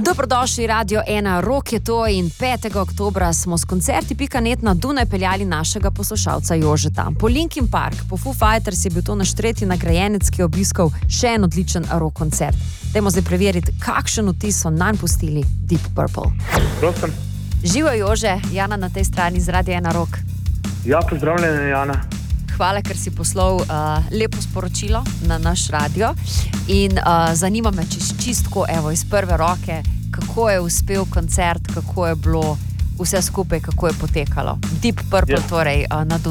Dobrodošli, Radio 1, Rock je to in 5. oktobra smo s koncerti.net na Dunaj peljali našega poslušalca Jožeta. Po Linkin Park, po Foo Fighters je bil to naš tretji nagrajenec, ki je obiskal še en odličen rock koncert. Dajmo zdaj preveriti, kakšen vtis so nanj pustili Deep Purple. Prosim. Živo Jože, Jana na tej strani z Radio 1 Rock. Ja, pozdravljena Jana. Hvala, ker si poslal lepo sporočilo na naš radio in zanima me čistko, evo, iz prve roke, kako je uspel koncert, kako je bilo vse skupaj, kako je potekalo. Deep Purple, torej na Dunaju.